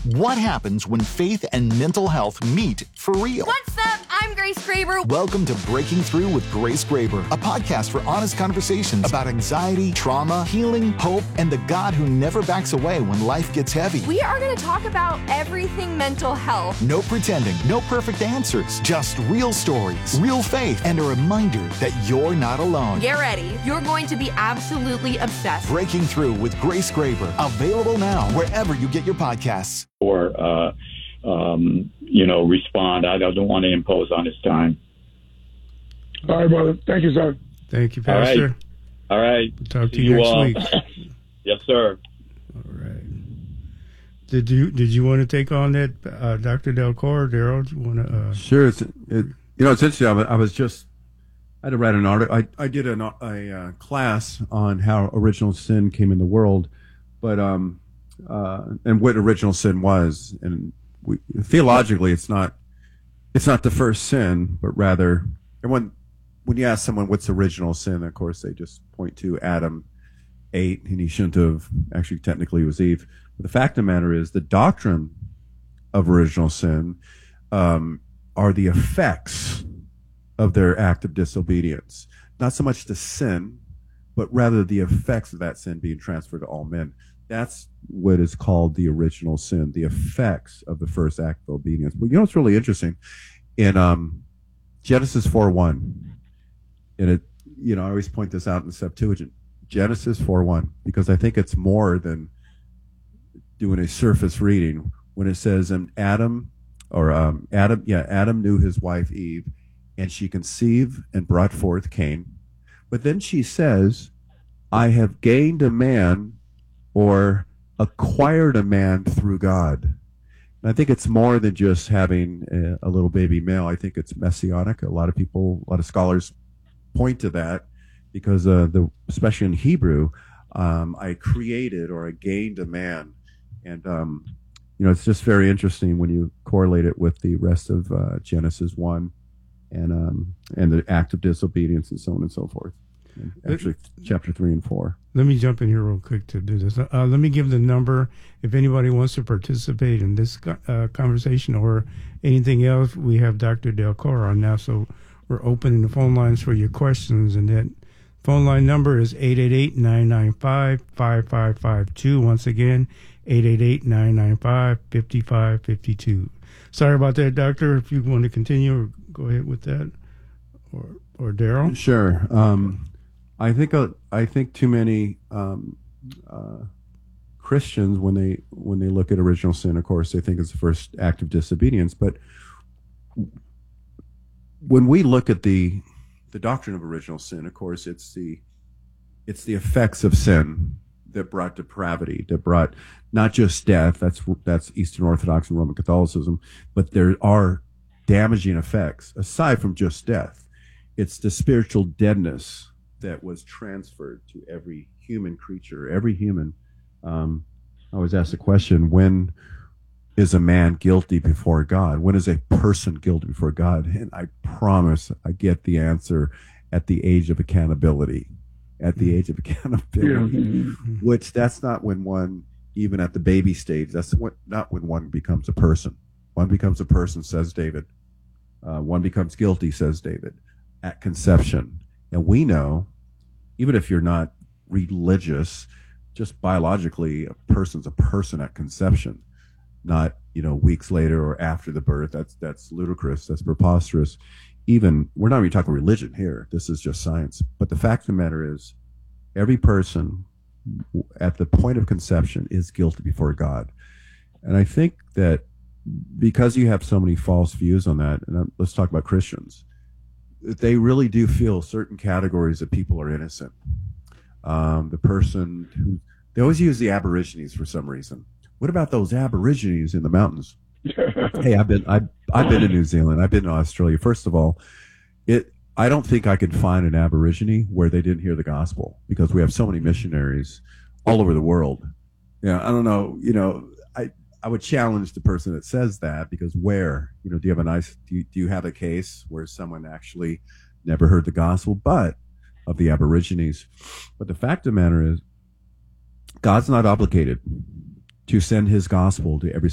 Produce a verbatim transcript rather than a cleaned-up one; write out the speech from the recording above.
What happens when faith and mental health meet for real? What's up? I'm Grace Graber. Welcome to Breaking Through with Grace Graber, a podcast for honest conversations about anxiety, trauma, healing, hope, and the God who never backs away when life gets heavy. We are going to talk about everything mental health. No pretending, no perfect answers, just real stories, real faith, and a reminder that you're not alone. Get ready. You're going to be absolutely obsessed. Breaking Through with Grace Graber, available now wherever you get your podcasts. Or, uh, um, you know, respond. I don't want to impose on his time. All right, brother. Thank you, sir. Thank you, Pastor. All right. All right. We'll talk to See you next all. week. Yes, sir. All right. Did you did you want to take on that, uh, Doctor Delcor? Daryl, do you want to? Uh... Sure. It's, it, you know, it's interesting. I was, I was just, I had to write an article. I, I did an, a uh, class on how original sin came in the world, but um, uh, and what original sin was, and we, theologically, it's not, it's not the first sin, but rather, and when when you ask someone what's original sin, of course they just point to Adam ate, and he shouldn't have. Actually, technically, it was Eve. But the fact of the matter is, the doctrine of original sin um, are the effects of their act of disobedience. Not so much the sin, but rather the effects of that sin being transferred to all men. That's what is called the original sin, the effects of the first act of obedience. But you know what's really interesting? In um, Genesis four one, and it, you know, I always point this out in the Septuagint, Genesis four one, because I think it's more than doing a surface reading when it says, and Adam, or um, Adam, yeah, Adam knew his wife Eve, and she conceived and brought forth Cain. But then she says, I have gained a man, or acquired a man through God. And I think it's more than just having a, a little baby male. I think it's messianic. A lot of people, a lot of scholars point to that because, uh, the especially in Hebrew, um, I created or I gained a man. And, um, you know, it's just very interesting when you correlate it with the rest of uh, Genesis one and um, and the act of disobedience and so on and so forth. And actually, chapter three and four. Let me jump in here real quick to do this. Uh, let me give the number if anybody wants to participate in this uh, conversation or anything else. We have Doctor Delcor on now, so we're opening the phone lines for your questions. And that phone line number is eight eight eight, nine nine five, five five five two. Once again, eight eight eight, nine nine five, five five five two. Sorry about that, Doctor. If you want to continue, go ahead with that. Or, or Daryl? Sure. Um, I think uh, I think too many um, uh, Christians, when they when they look at original sin, of course, they think it's the first act of disobedience. But when we look at the the doctrine of original sin, of course, it's the it's the effects of sin that brought depravity, that brought not just death. That's that's Eastern Orthodox and Roman Catholicism, but there are damaging effects aside from just death. It's the spiritual deadness that was transferred to every human creature, every human. Um, I always ask the question, when is a man guilty before God? When is a person guilty before God? And I promise I get the answer at the age of accountability. At the age of accountability, Yeah. which that's not when one, even at the baby stage, that's what, not when one becomes a person. One becomes a person, says David. Uh, one becomes guilty, says David, at conception. And we know, even if you're not religious, just biologically, a person's a person at conception, not, you know, weeks later or after the birth. That's that's ludicrous. That's preposterous. Even, we're not even talking religion here. This is just science. But the fact of the matter is, every person at the point of conception is guilty before God. And I think that because you have so many false views on that, and let's talk about Christians, they really do feel certain categories of people are innocent. Um, the person who, they always use the Aborigines for some reason. What about those Aborigines in the mountains? Hey, I've been I've, I've been to New Zealand. I've been to Australia. First of all, it I don't think I could find an Aborigine where they didn't hear the gospel, because we have so many missionaries all over the world. Yeah, I don't know. You know, I I would challenge the person that says that, because where, you know, do you have a nice do you, do you have a case where someone actually never heard the gospel, but of the Aborigines? But the fact of the matter is, God's not obligated to send his gospel to every